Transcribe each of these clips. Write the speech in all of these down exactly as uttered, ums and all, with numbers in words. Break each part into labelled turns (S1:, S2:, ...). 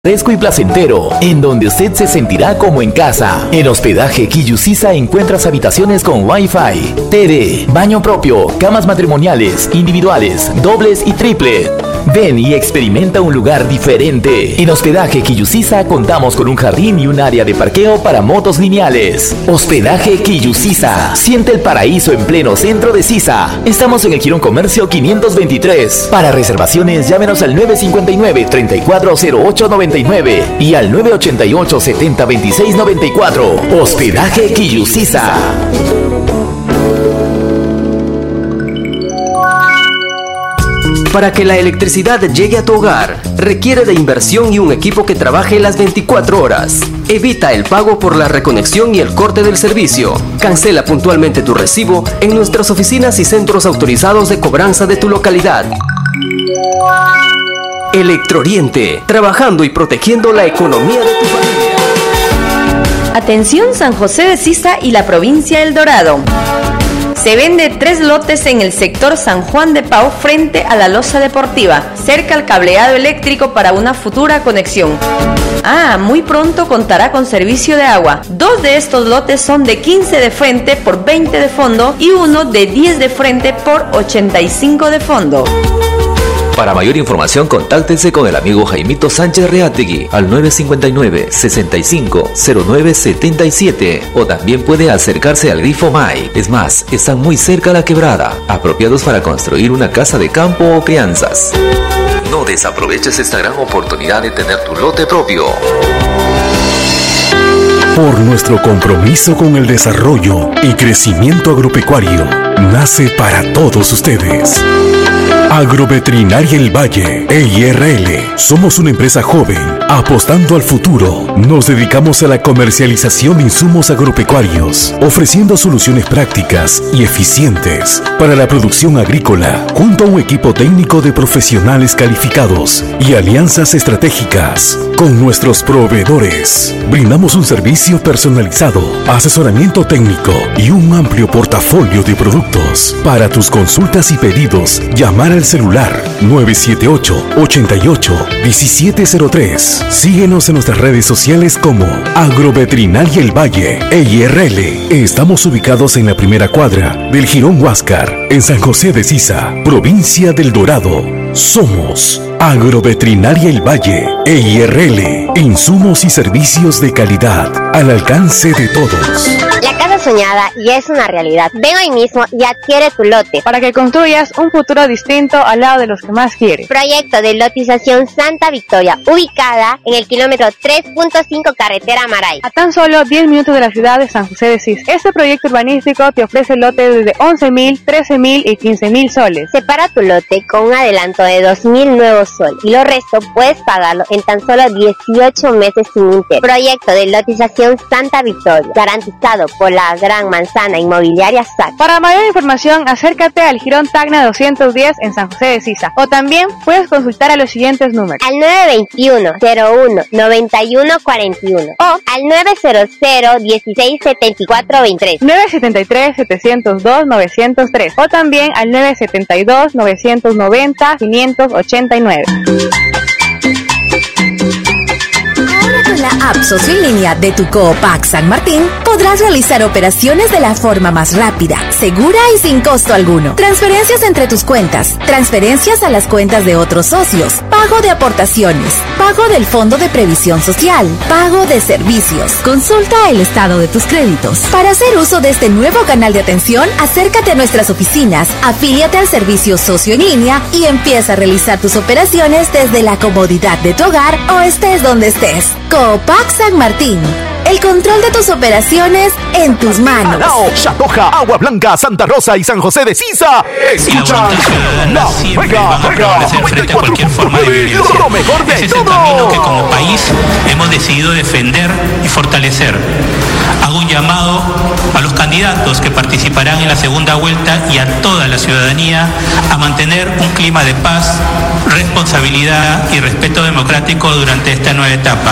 S1: Fresco y placentero, en donde usted se sentirá como en casa. En Hospedaje Quillucisa encuentras habitaciones con Wi-Fi, T V, baño propio, camas matrimoniales, individuales, dobles y triple. Ven y experimenta un lugar diferente. En Hospedaje Quillucisa contamos con un jardín y un área de parqueo para motos lineales. Hospedaje Quillucisa. Siente el paraíso en pleno centro de Sisa. Estamos en el Quirón Comercio quinientos veintitrés. Para reservaciones, llámenos al nueve cinco nueve, tres cuatro cero ocho nueve nueve y al nueve ocho ocho, siete cero dos seis nueve cuatro. Hospedaje Quillucisa.
S2: Para que la electricidad llegue a tu hogar, requiere de inversión y un equipo que trabaje las veinticuatro horas. Evita el pago por la reconexión y el corte del servicio. Cancela puntualmente tu recibo en nuestras oficinas y centros autorizados de cobranza de tu localidad. Electrooriente, trabajando y protegiendo la economía de tu familia.
S3: Atención San José de Sisa y la provincia El Dorado. Se vende tres lotes en el sector San Juan de Pau frente a la losa deportiva, cerca al cableado eléctrico para una futura conexión. Ah, muy pronto contará con servicio de agua. Dos de estos lotes son de quince de frente por veinte de fondo y uno de diez de frente por ochenta y cinco de fondo.
S4: Para mayor información, contáctense con el amigo Jaimito Sánchez Reategui al nueve cinco nueve, seis cinco, cero nueve siete siete o también puede acercarse al Grifo Mai. Es más, están muy cerca a la quebrada, apropiados para construir una casa de campo o crianzas. No desaproveches esta gran oportunidad de tener tu lote propio.
S5: Por nuestro compromiso con el desarrollo y crecimiento agropecuario, nace para todos ustedes Agroveterinaria El Valle, E I R L. Somos una empresa joven, apostando al futuro. Nos dedicamos a la comercialización de insumos agropecuarios, ofreciendo soluciones prácticas y eficientes para la producción agrícola, junto a un equipo técnico de profesionales calificados y alianzas estratégicas. Con nuestros proveedores, brindamos un servicio personalizado, asesoramiento técnico y un amplio portafolio de productos. Para tus consultas y pedidos, llamar al celular nueve siete ocho, ocho ocho, uno siete cero tres. Síguenos en nuestras redes sociales como Agroveterinaria El Valle, E I R L. Estamos ubicados en la primera cuadra del Jirón Huáscar, en San José de Sisa, provincia del Dorado. Somos Agroveterinaria El Valle, E I R L. Insumos y servicios de calidad al alcance de todos.
S6: La casa soñada ya es una realidad. Ven hoy mismo y adquiere tu lote
S7: para que construyas un futuro distinto al lado de los que más quieres.
S6: Proyecto de lotización Santa Victoria, ubicada en el kilómetro tres punto cinco carretera Maray,
S7: a tan solo diez minutos de la ciudad de San José de Sisa. Este proyecto urbanístico te ofrece lotes desde once mil, trece mil y quince mil soles.
S6: Separa tu lote con un adelanto de dos mil nuevos soles y lo resto puedes pagarlo en tan solo dieciocho meses sin interés. Proyecto de lotización Santa Victoria, garantizado por la Gran Manzana Inmobiliaria S A C.
S7: Para mayor información, acércate al Jirón Tacna doscientos diez en San José de Sisa, o también puedes consultar a los siguientes números:
S6: al nueve dos uno, cero uno, nueve uno cuatro uno o al nueve cero cero, dieciséis setenta y cuatro veintitrés,
S7: nueve siete tres, setecientos dos, novecientos tres o también al nueve siete dos, novecientos noventa, quinientos ochenta y nueve.
S8: Con la app Socio en Línea de tu Coopac San Martín podrás realizar operaciones de la forma más rápida, segura y sin costo alguno. Transferencias entre tus cuentas, transferencias a las cuentas de otros socios, pago de aportaciones, pago del Fondo de Previsión Social, pago de servicios. Consulta el estado de tus créditos. Para hacer uso de este nuevo canal de atención, acércate a nuestras oficinas, afíliate al servicio Socio en Línea y empieza a realizar tus operaciones desde la comodidad de tu hogar o estés donde estés. Coopac San Martín. El control de tus operaciones en tus manos.
S9: Alao, Chatoja, Agua Blanca, Santa Rosa y San José de Sisa. Escucha la Vega, Vega,
S10: frente a cualquier forma de violencia.
S9: Lo mejor de
S10: Ese es
S9: todo.
S10: el camino que como país hemos decidido defender y fortalecer. Hago un llamado a los candidatos que participarán en la segunda vuelta y a toda la ciudadanía a mantener un clima de paz, responsabilidad y respeto democrático durante esta nueva etapa.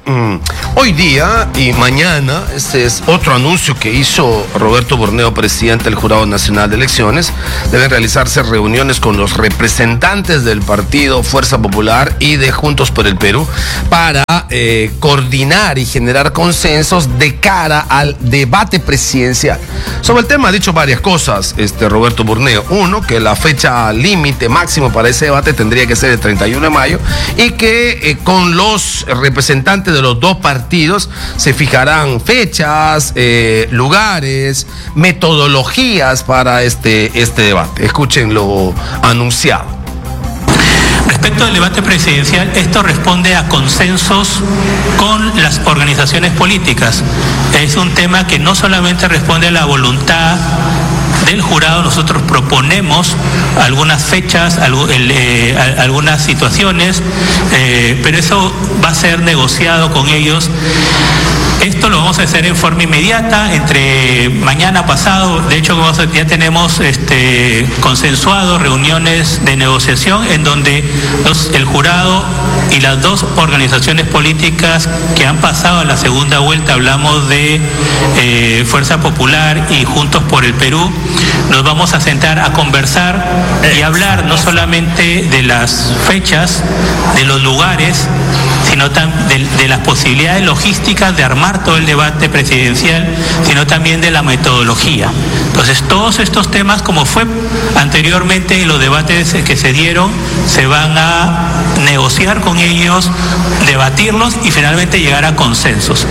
S11: Mm, hoy día y mañana, este es otro anuncio que hizo Roberto Burneo, presidente del Jurado Nacional de Elecciones. Deben realizarse reuniones con los representantes del partido Fuerza Popular y de Juntos por el Perú para eh, coordinar y generar consensos de cara al debate presidencial. Sobre el tema ha dicho varias cosas este Roberto Burneo. Uno, que la fecha límite máximo para ese debate tendría que ser el treinta y uno de mayo y que eh, con los representantes de los dos partidos se fijarán fechas, eh, lugares, metodologías para este, este debate. Escuchen lo anunciado.
S10: Respecto al debate presidencial, esto responde a consensos con las organizaciones políticas. Es un tema que no solamente responde a la voluntad del jurado. Nosotros proponemos algunas fechas, algo, el, eh, algunas situaciones, eh, pero eso va a ser negociado con ellos. Esto lo vamos a hacer en forma inmediata, entre mañana pasado. De hecho, vamos a, ya tenemos este, consensuado reuniones de negociación en donde los, el jurado y las dos organizaciones políticas que han pasado a la segunda vuelta, hablamos de eh, Fuerza Popular y Juntos por el Perú, nos vamos a sentar a conversar y hablar no solamente de las fechas, de los lugares, sino también de, de las posibilidades logísticas de armar todo el debate presidencial, sino también de la metodología. Entonces, todos estos temas, como fue anteriormente en los debates que se dieron, se van a negociar con ellos, debatirlos y finalmente llegar a consensos.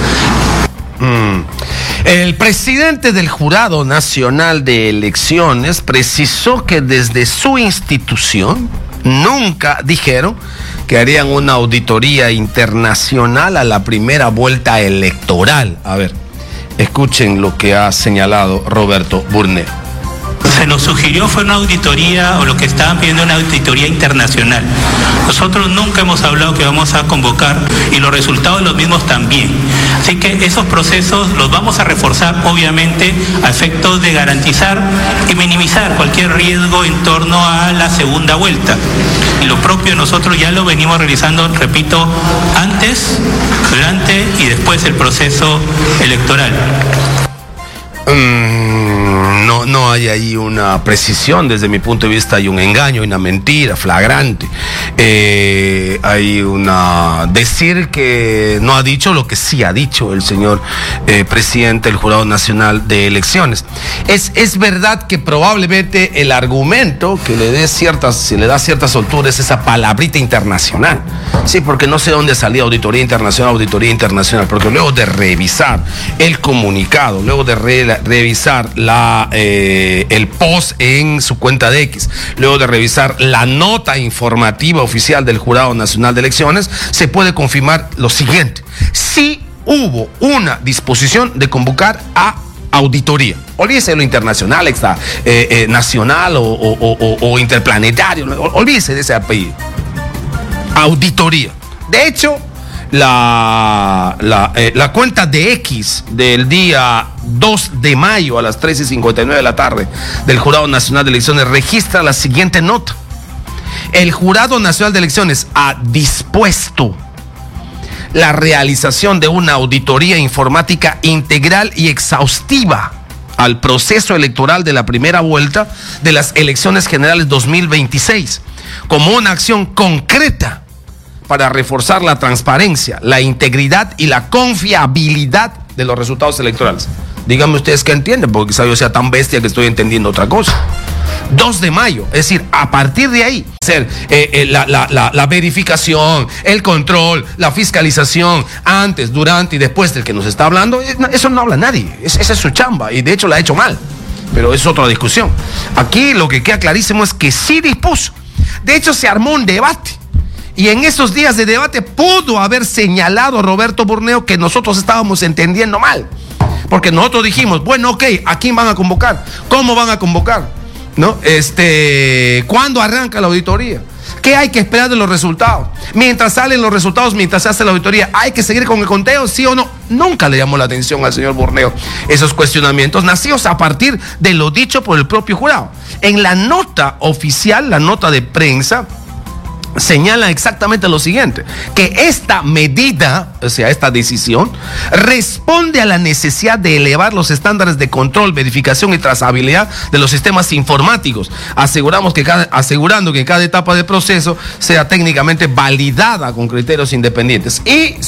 S11: Mm. El presidente del Jurado Nacional de Elecciones precisó que desde su institución nunca dijeron que harían una auditoría internacional a la primera vuelta electoral. A ver, escuchen lo que ha señalado Roberto Burneo.
S10: Se nos sugirió fue una auditoría, o lo que estaban pidiendo, una auditoría internacional. Nosotros nunca hemos hablado que vamos a convocar, y los resultados de los mismos también. Así que esos procesos los vamos a reforzar, obviamente, a efectos de garantizar y minimizar cualquier riesgo en torno a la segunda vuelta. Y lo propio nosotros ya lo venimos realizando, repito, antes, durante y después del proceso electoral.
S11: Mm, no, no hay ahí una precisión. Desde mi punto de vista hay un engaño, una mentira flagrante. Eh, hay una... decir que no ha dicho lo que sí ha dicho el señor eh, presidente del Jurado Nacional de Elecciones. Es, es verdad que probablemente el argumento que le dé ciertas, si le da cierta soltura es esa palabrita internacional. Sí, porque no sé dónde salía auditoría internacional, auditoría internacional, porque luego de revisar el comunicado, luego de re revisar la, eh, el post en su cuenta de X, luego de revisar la nota informativa oficial del Jurado Nacional de Elecciones, se puede confirmar lo siguiente: sí hubo una disposición de convocar a auditoría. Olvídese de lo internacional, extra, eh, eh, nacional o, o, o, o interplanetario, olvídese de ese apellido. Auditoría. De hecho, La, la, eh, la cuenta de X del día dos de mayo a las trece y cincuenta y nueve de la tarde del Jurado Nacional de Elecciones registra la siguiente nota: el Jurado Nacional de Elecciones ha dispuesto la realización de una auditoría informática integral y exhaustiva al proceso electoral de la primera vuelta de las elecciones generales dos mil veintiséis como una acción concreta para reforzar la transparencia, la integridad y la confiabilidad de los resultados electorales. Díganme ustedes qué entienden, porque quizá yo sea tan bestia que estoy entendiendo otra cosa. dos de mayo, es decir, a partir de ahí, hacer eh, eh, la, la, la, la verificación, el control, la fiscalización, antes, durante y después del que nos está hablando, eso no habla nadie, es, esa es su chamba, y de hecho la ha hecho mal, pero es otra discusión. Aquí lo que queda clarísimo es que sí dispuso. De hecho, se armó un debate. Y en esos días de debate pudo haber señalado Roberto Burneo que nosotros estábamos entendiendo mal. Porque nosotros dijimos, bueno, ok, ¿a quién van a convocar? ¿Cómo van a convocar? ¿No? Este, ¿cuándo arranca la auditoría? ¿Qué hay que esperar de los resultados? Mientras salen los resultados, mientras se hace la auditoría, ¿hay que seguir con el conteo, sí o no? Nunca le llamó la atención al señor Burneo esos cuestionamientos nacidos a partir de lo dicho por el propio jurado. En la nota oficial, la nota de prensa, señala exactamente lo siguiente, que esta medida, o sea, esta decisión, responde a la necesidad de elevar los estándares de control, verificación y trazabilidad de los sistemas informáticos, aseguramos que cada, asegurando que cada etapa del proceso sea técnicamente validada con criterios independientes y